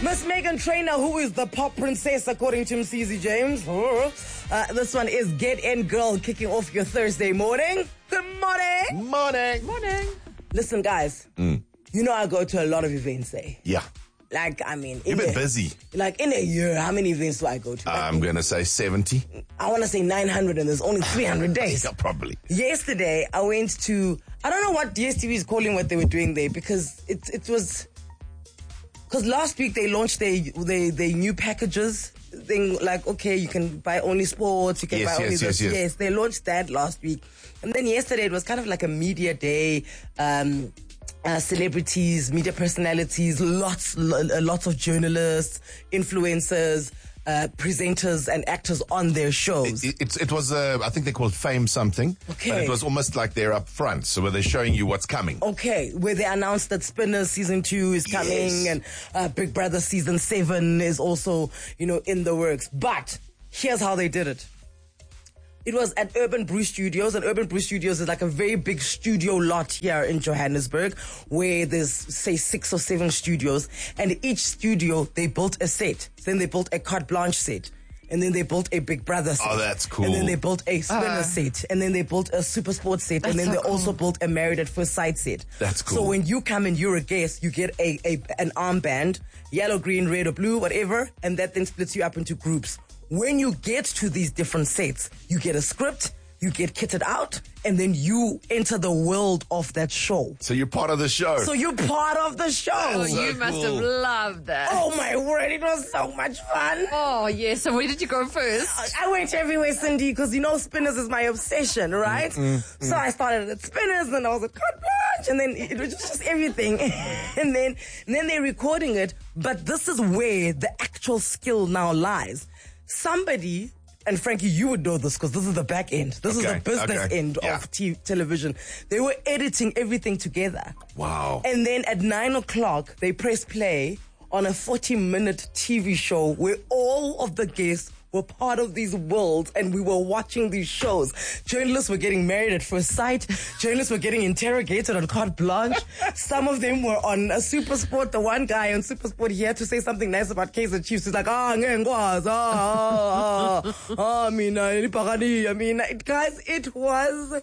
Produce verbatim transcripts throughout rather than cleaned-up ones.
Miss Meghan Trainor, who is the pop princess according to Mcz James. Uh, this one is Get In Girl, kicking off your Thursday morning. Good morning. Morning. Morning. Listen, guys, mm. you know I go to a lot of events, eh? Yeah. Like, I mean... You've been a, busy. Like, in a year, how many events do I go to? Like, I'm going to say seventy. I want to say nine hundred, and there's only three hundred days. Yeah, probably. Yesterday, I went to... I don't know what D S T V is calling what they were doing there, because it, it was... Because last week they launched their, their, their new packages thing, like, okay, you can buy only sports, you can yes, buy yes, only yes, this. Yes. yes, they launched that last week. And then yesterday it was kind of like a media day, um, uh, celebrities, media personalities, lots, lo- lots of journalists, influencers, uh, presenters and actors on their shows. It, it, it was, uh, I think they called Fame something. Okay. But it was almost like they're up front, so where they're showing you what's coming. Okay, where they announced that Spinners season two is coming, Yes. and uh, Big Brother season seven is also, you know, in the works. But here's how they did it. It was at Urban Brew Studios, and Urban Brew Studios is like a very big studio lot here in Johannesburg, where there's, say, six or seven studios, and each studio, they built a set. Then they built a carte blanche set. And then they built a Big Brother set. Oh, that's cool. And then they built a Spinner Uh, set. And then they built a Super Sports set. And then so they cool. also built a Married at First Sight set. That's cool. So when you come and you're a guest, you get a, a an armband, yellow, green, red, or blue, whatever, and that then splits you up into groups. When you get to these different sets, you get a script, you get kitted out, and then you enter the world of that show. So you're part of the show. So you're part of the show. Oh, So you must cool. have loved that. Oh my word, it was so much fun. Oh, yes. So where did you go first? I went everywhere, Cindy, because you know Spinners is my obsession, right? Mm, mm, so I started at Spinners, and I was at Carte Blanche, and then it was just everything. and then and then they're recording it, but this is where the actual skill now lies. Somebody, and Frankie, you would know this because this is the back end. This Okay, is the business okay, end yeah. of t- television. They were editing everything together. Wow. And then at nine o'clock, they press play on a forty-minute T V show where all of the guests were part of these worlds, and we were watching these shows. Journalists were getting married at first sight. Journalists were getting interrogated on carte blanche. Some of them were on a Super Sport. The one guy on Super Sport, he had to say something nice about Kaizer Chiefs. He's like, ah, ngengwazi, ah, ah, ah, mina, ilipakani. I mean, it, guys, it was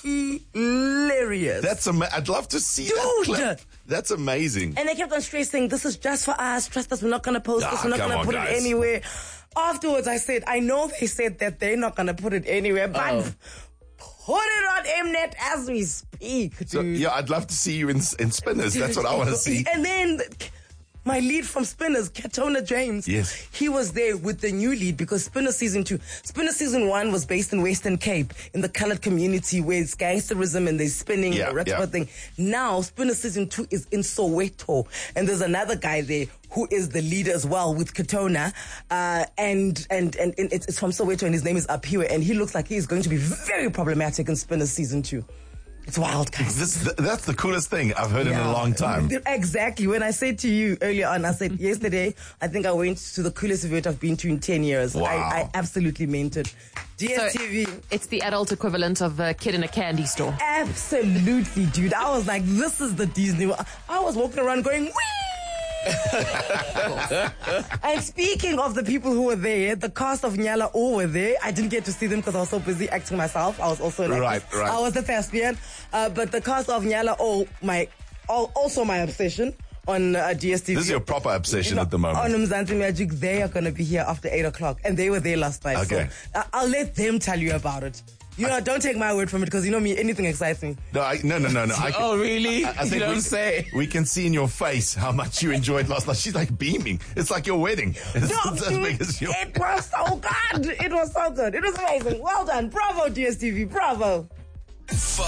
hilarious. That's ama- I'd love to see Dude. that clip. That's amazing. And they kept on stressing, this is just for us. Trust us, we're not going to post Ah, this. We're not come going to on, put guys. it anywhere. Afterwards, I said, I know they said that they're not going to put it anywhere, but Oh. put it on Mnet as we speak, dude. So, yeah, I'd love to see you in, in Spinners. That's what I want to see. And then my lead from Spinners, Katona James, Yes. he was there with the new lead because Spinner season two, Spinner season one was based in Western Cape in the colored community where it's gangsterism and there's spinning, Yeah, that type yeah. of thing. Now Spinner season two is in Soweto, and there's another guy there who is the leader as well with Katona, uh, and, and, and, and it's, it's from Soweto, and his name is Aphiwe, and he looks like he's going to be very problematic in Spinner season two. It's wild, guys. This, th- that's the coolest thing I've heard in a Yeah. long time. Exactly. When I said to you earlier on, I said yesterday, I think I went to the coolest event I've been to in ten years. Wow. I, I absolutely meant it. D S T V. So it's the adult equivalent of a kid in a candy store. Absolutely, dude. I was like, this is the Disney. I was walking around going, wee! And speaking of the people who were there, the cast of Nyala O were there. I didn't get to see them because I was so busy acting myself. I was also an Right, actress. right. I was a thespian. Uh, but the cast of Nyala O, my, al- also my obsession on uh, D S T V. This is your proper obsession at the moment. On Mzansi Magic, they are going to be here after eight o'clock. And they were there last night. Okay. So uh, I'll let them tell you about it. You know, don't take my word from it because you know me, anything excites me. No, I, no, no, no, no. I can, Oh, really? I, I You think don't we, say. we can see in your face how much you enjoyed last night. She's like beaming. It's like your wedding. It's, No, it's as big as your... it was so good. It was so good. It was amazing. Well done. Bravo, D S T V. Bravo.